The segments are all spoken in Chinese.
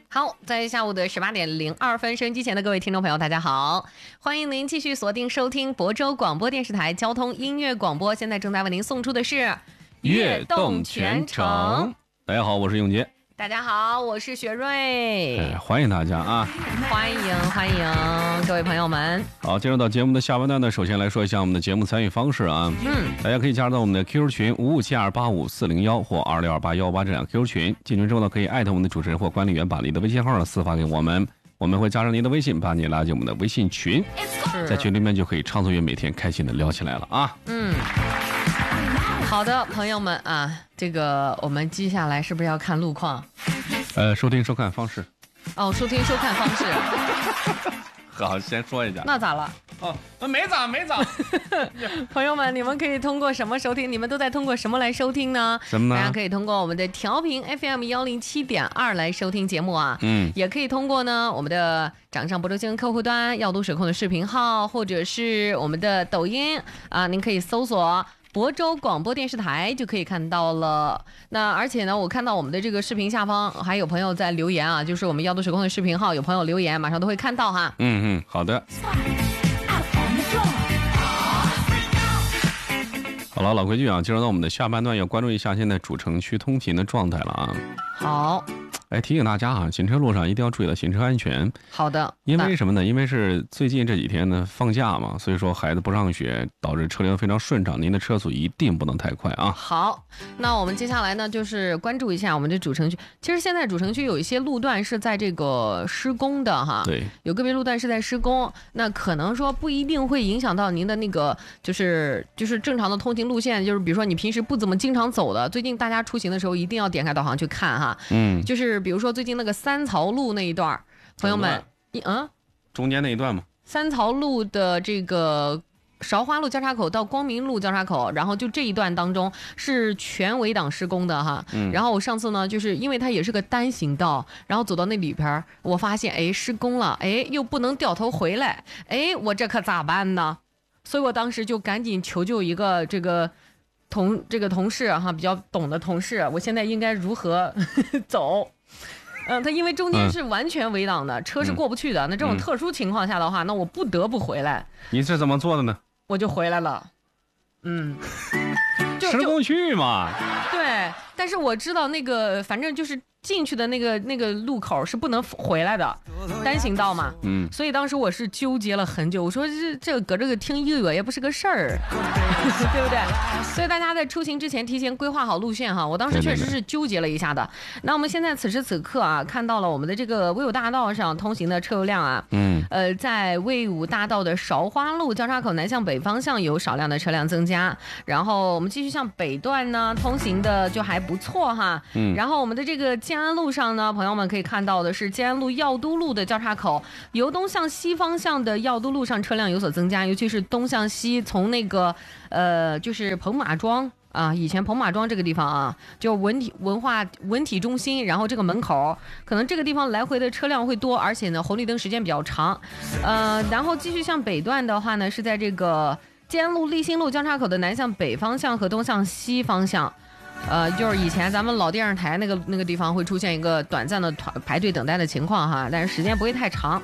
好，在下午的18:02，收音机前的各位听众朋友，大家好，欢迎您继续锁定收听亳州广播电视台交通音乐广播。现在正在为您送出的是悦动全程。大家好，我是永杰。 大家好，我是雪瑞。 欢迎大家啊！ 欢迎各位朋友们。 好，进入到节目的下半段呢，首先来说一下我们的节目参与方式啊。大家可以加入到我们的 QQ 群557285401或262818这两个 QQ 群，进群之后呢，可以艾特我们的主持人或管理员，把您的微信号呢私发给我们，我们会加上您的微信，把你拉进我们的微信群，在群里面就可以畅所欲每天开心的聊起来了啊。 好的，朋友们啊，这个我们接下来是不是要看路况？ 收听收看方式。 哦，收听收看方式。 好，先说一下。 那咋了？ 哦，没咋。 朋友们，你们可以通过什么收听？你们都在通过什么来收听呢？ 什么呢？ 大家可以通过我们的调频 FM 107.2来收听节目啊。也可以通过呢我们的掌上亳州新闻客户端、要读水控的视频号，或者是我们的抖音啊，您可以搜索亳州广播电视台就可以看到了。那而且呢，我看到我们的这个视频下方还有朋友在留言啊，就是我们要读水控的视频号有朋友留言，马上都会看到哈。 好的。好了，老规矩啊，进入到我们的下半段，要关注一下现在主城区通勤的状态了啊。 好。 提醒大家啊，行车路上一定要注意到行车安全。 好的。 因为什么呢？因为是最近这几天呢放假嘛，所以说孩子不上学，导致车流非常顺畅，您的车速一定不能太快啊。 好，那我们接下来呢就是关注一下我们的主城区。其实现在主城区有一些路段是在这个施工的哈， 对， 有个别路段是在施工，那可能说不一定会影响到您的那个就是正常的通行路线，就是比如说你平时不怎么经常走的，最近大家出行的时候一定要点开导航去看哈。就是比如说最近那个三曹路那一段，朋友们， 中间那一段吗？ 三曹路的这个韶花路交叉口到光明路交叉口，然后就这一段当中是全围挡施工的哈。然后我上次呢，就是因为它也是个单行道，然后走到那里边，我发现施工了，又不能掉头回来，我这可咋办呢？所以我当时就赶紧求救一个这个同事哈，比较懂的同事，我现在应该如何走？他因为中间是完全围挡的，车是过不去的。那这种特殊情况下的话，那我不得不回来。 你是怎么做的呢？ 我就回来了。 施工区域嘛。 对，但是我知道那个，反正就是进去的那个路口是不能回来的，单行道嘛。所以当时我是纠结了很久，我说这搁这个听一个也不是个事儿，对不对？所以大家在出行之前提前规划好路线哈。我当时确实是纠结了一下的。那我们现在此时此刻啊，看到了我们的这个魏武大道上通行的车流量啊，在魏武大道的韶花路交叉口南向北方向有少量的车辆增加，然后我们继续向北段呢通行的就还不错哈。然后我们的这个建安路上呢，朋友们可以看到的是建安路耀都路的交叉口，由东向西方向的耀都路上车辆有所增加，尤其是东向西，从那个就是彭马庄啊，以前彭马庄这个地方啊，就文体中心，然后这个门口可能这个地方来回的车辆会多，而且呢红绿灯时间比较长。然后继续向北段的话呢，是在这个建安路立新路交叉口的南向北方向和东向西方向。就是以前咱们老电视台那个地方会出现一个短暂的排队等待的情况哈，但是时间不会太长。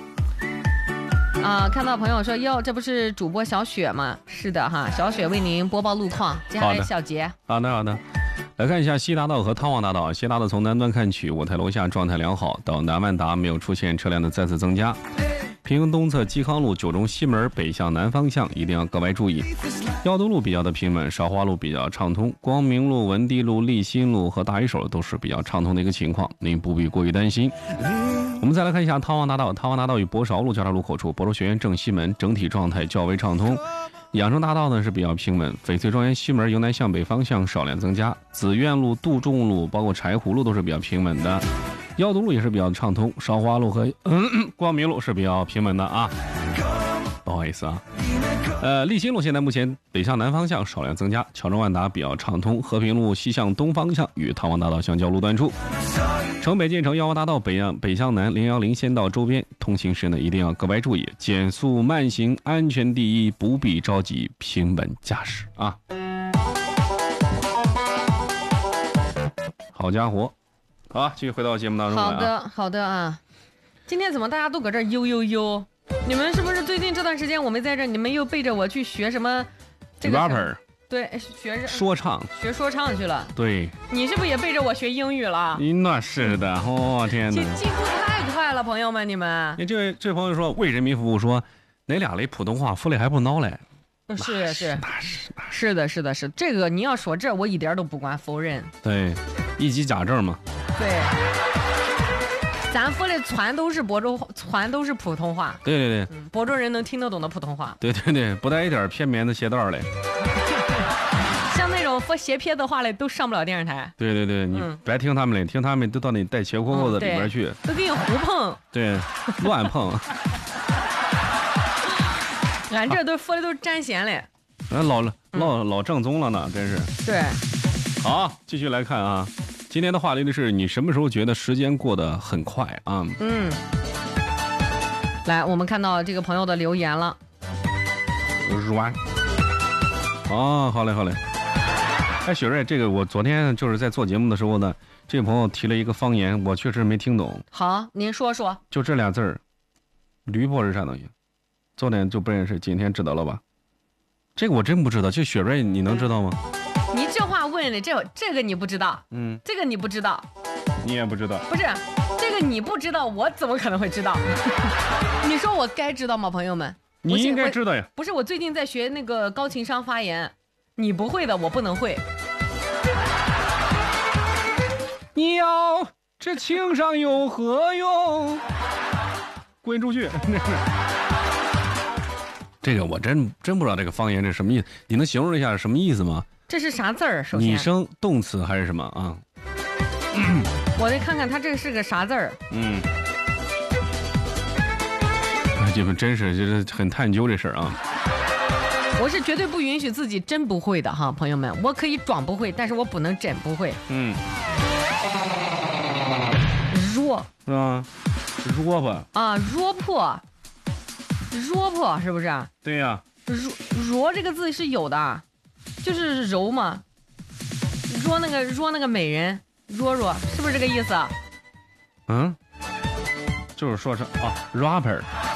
看到朋友说哟，这不是主播小雪吗？是的哈，小雪为您播报路况。接下来小杰。 好的。来看一下西大道和汤旺大道。西大道从南端看去，五台楼下状态良好，到南万达没有出现车辆的再次增加。平衡东侧基康路九中西门北向南方向一定要格外注意。耀都路比较的平稳，韶花路比较畅通，光明路、文地路、立新路和大一手都是比较畅通的一个情况，您不必过于担心。我们再来看一下汤旺大道。汤旺大道与博韶路交叉路口处，博州学院正西门整体状态较为畅通。养生大道呢是比较平稳，翡翠庄园西门由南向北方向少量增加，紫苑路、杜仲路包括柴湖路都是比较平稳的，耀都路也是比较畅通，韶花路和光明路是比较平稳的啊。不好意思啊。立新路现在目前北向南方向少量增加，乔中万达比较畅通，和平路西向东方向与汤旺大道相交路段处。城北建成耀华大道北向南010先到周边，通行时呢一定要格外注意，减速慢行，安全第一，不必着急，平稳驾驶啊。好家伙， 好，继续回到节目当中来。 好的，好的啊。今天怎么大家都搁这儿悠悠悠？你们是不是最近这段时间我没在这儿，你们又背着我去学什么？这个 rapper。 对，学说唱， 学说唱去了。 对， 你是不是也背着我学英语了？ 那是的，哦天哪， 进步太快了，朋友们，你们。 你这朋友说为人民服务，说哪俩嘞普通话说的还不孬嘞？ 是的，这个你要说这，我一点都不敢否认。 对，一级甲证嘛。 对，咱说的全都是普通话。 对， 亳州人能听得懂的普通话。 对，不带一点片面的邪道嘞。 像那种说斜撇的话嘞，都上不了电视台。 对，你别听他们嘞，听他们都到你带斜扣扣的里边去， 都给你胡碰。 对，乱碰。 俺这都说的都是沾咸嘞。 老正宗了呢，真是。 对。 好，继续来看啊，今天的话题的是你什么时候觉得时间过得很快啊？ 来，我们看到这个朋友的留言了。 好嘞。哎，雪瑞，这个我昨天就是在做节目的时候呢，这个朋友提了一个方言，我确实没听懂。 好，您说说。 就这俩字儿，驴婆是啥东西？昨天就不认识，今天知道了吧？这个我真不知道，就雪瑞，你能知道吗？ 你这话问的，这个你不知道？这个你不知道， 你也不知道？ 不是，这个你不知道，我怎么可能会知道？你说我该知道吗，朋友们？ 你应该知道呀。 不是，我最近在学那个高情商发言，你不会的，我不能会。 你要这情商有何用？滚出去！这个我真不知道这个方言这什么意思，你能形容一下什么意思吗？ 这是啥字儿？首先， 拟声动词还是什么啊？ 我得看看它这是个啥字儿。 你们真是就是很探究这事儿啊。 我是绝对不允许自己真不会的哈，朋友们，我可以装不会，但是我不能真不会。弱是吧？弱吧？ 啊，弱破是不是？ 对呀。 弱这个字是有的，就是柔嘛，弱那个美人，弱是不是这个意思？ 就是说是啊 ，rapper。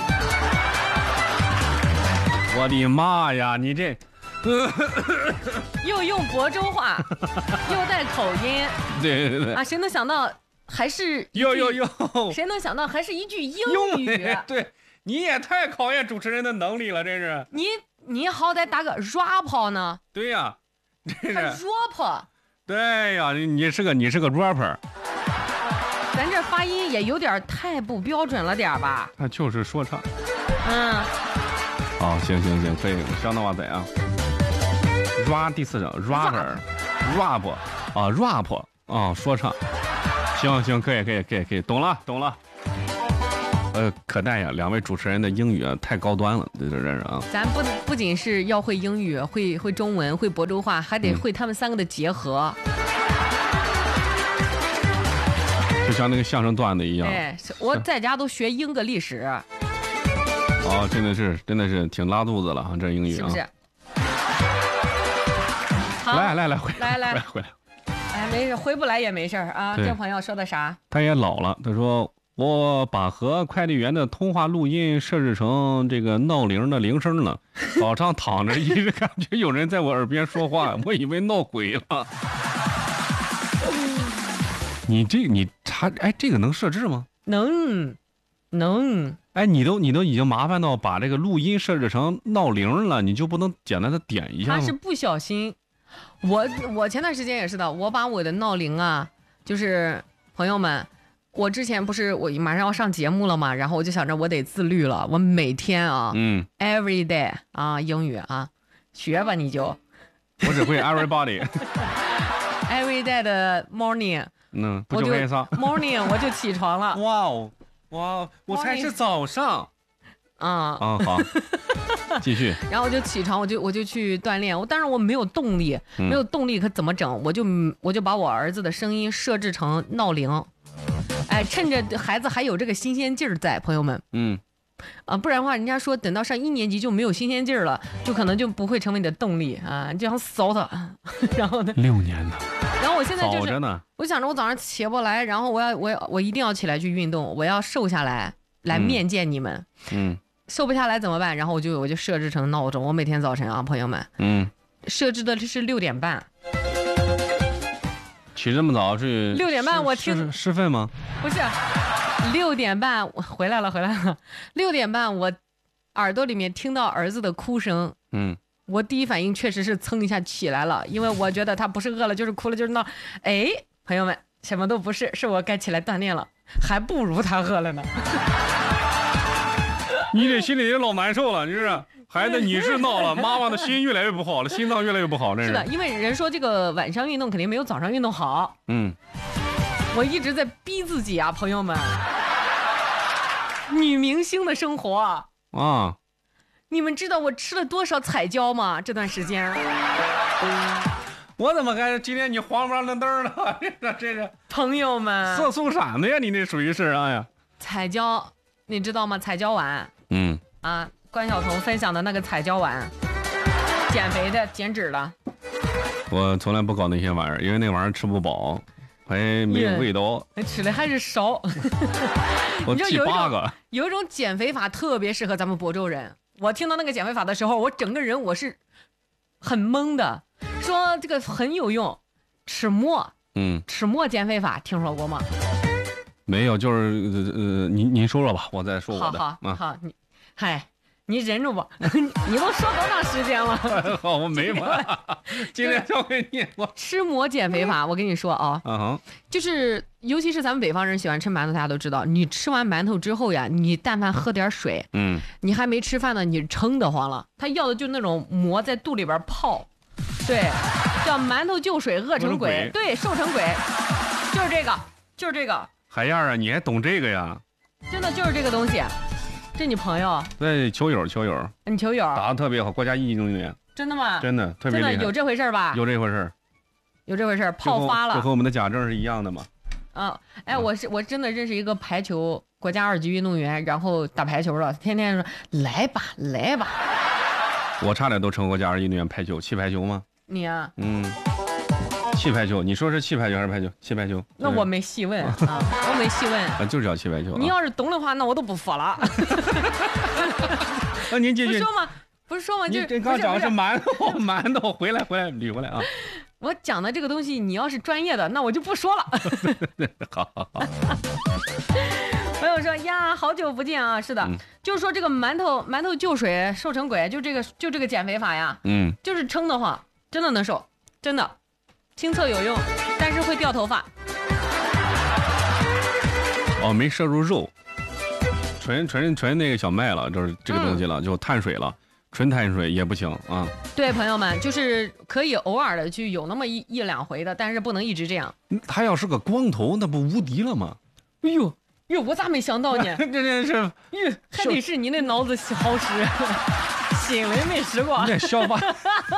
我的妈呀，你这又用亳州话，又带口音。 对啊，谁能想到还是哟， 谁能想到还是一句英语？ 对，你也太考验主持人的能力了，真是。 你好歹打个 rap 呢？ 对呀，这是 rap。 对呀，你是个 rapper。 咱这发音也有点太不标准了点吧？ 那就是说唱。好，行，可以，相当哇塞啊 ！rap 第4声 rapper rap 啊 rap 啊说唱，行，可以，懂了。可带呀，两位主持人的英语啊太高端了，这真是啊！ 咱不仅是要会英语，会中文，会亳州话，还得会他们3个的结合。 就像那个相声段子一样。 对，我在家都学英格历史。 真的是挺拉肚子了哈，这英语啊。 是不是？来， 回来。 哎，没事，回不来也没事啊。这朋友说的啥？ 他也老了，他说我把和快递员的通话录音设置成这个闹铃的铃声了，早上躺着一直感觉有人在我耳边说话，我以为闹鬼了。这个能设置吗？ 能。 哎，你都已经麻烦到把这个录音设置成闹铃了，你就不能简单的点一下吗？ 他是不小心。我前段时间也是的，我把我的闹铃啊，就是朋友们，我之前不是我马上要上节目了嘛，然后我就想着我得自律了，我每天啊，every day 啊，英语啊，学吧你就。 我只会 everybody。 every day 的 morning。 不就黑啥 ？morning 我就起床了。 哇，我才是早上。好，继续。 然后我就起床，我就去锻炼。但是我没有动力，可怎么整？我就把我儿子的声音设置成闹铃。哎，趁着孩子还有这个新鲜劲儿在，朋友们。不然的话，人家说等到上1年级就没有新鲜劲儿了，就可能就不会成为你的动力啊，就想扫他。然后呢？6 年呢。 然后我现在就是早着呢， 我想着我早上起不来，然后我一定要起来去运动，我要瘦下来面见你们。瘦不下来怎么办？然后我就设置成闹钟，我每天早晨啊，朋友们，设置的是6点半。 起这么早是 6点半，我听是分吗？ 不是，6点半我回来了。6点半我耳朵里面听到儿子的哭声，我第一反应确实是蹭一下起来了，因为我觉得他不是饿了就是哭了就是闹。哎，朋友们，什么都不是，是我该起来锻炼了，还不如他饿了呢。 你这心里也老难受了，你是孩子，你是闹了，妈妈的心越来越不好了，心脏越来越不好， 是的，因为人说这个晚上运动肯定没有早上运动好。我一直在逼自己啊，朋友们，女明星的生活啊，你们知道我吃了多少彩椒吗？这段时间， 我怎么还今天你黄不让那灯了？这是朋友们， 色素闪的呀，你那属于是哎呀， 彩椒，你知道吗？彩椒丸，关晓彤分享的那个彩椒丸，减肥的，减脂的。 我从来不搞那些玩意儿，因为那玩意儿吃不饱，还没有味道， 吃的还是少。 我记8个。 有一种减肥法特别适合咱们亳州人。我听到那个减肥法的时候，我整个人我是很懵的，说这个很有用，吃馍。吃馍减肥法听说过吗？ 没有，就是您说说吧，我再说我的。 好，你忍住吧，你都说多长时间了？ 好，我没完。今天交给你。 吃馍减肥法，我跟你说啊，就是尤其是咱们北方人喜欢吃馒头，大家都知道，你吃完馒头之后呀，你但凡喝点水，你还没吃饭呢，你撑得慌了。他要的就是那种馍在肚里边泡，对，叫馒头就水饿成鬼，对，瘦成鬼，就是这个。 海燕啊，你还懂这个呀？ 真的就是这个东西。这你朋友？ 对，球友。 你球友打得特别好，国家1级运动员。 真的吗？ 真的特别厉害。 真的有这回事吧？ 有这回事， 泡发了。 这和我们的贾政是一样的嘛？ 我真的认识一个排球国家2级运动员，然后打排球了，天天说来吧。 我差点都成国家2级运动员，排球，气排球吗？ 你啊？ 气排球，你说是气排球还是排球？气排球。 那我没细问啊，我没细问。 就是叫气排球。 你要是懂的话，那我都不服了。 那您继续。 不是说吗？ 你刚讲的是馒头，回来捋回来啊。 我讲的这个东西，你要是专业的，那我就不说了。 好。 朋友说呀，好久不见啊！是的，就是说这个馒头就水瘦成鬼，就这个减肥法呀，就是撑的话，真的能瘦，真的。亲测有用，但是会掉头发。 没摄入肉，纯那个小麦了，就是这个东西了，就碳水了，纯碳水也不行啊。 对，朋友们，就是可以偶尔的去有那么一两回的，但是不能一直这样。 他要是个光头，那不无敌了吗？ 哎呦，我咋没想到呢？ 这真是， 还得是你那脑子好使。心里没使过。 那小发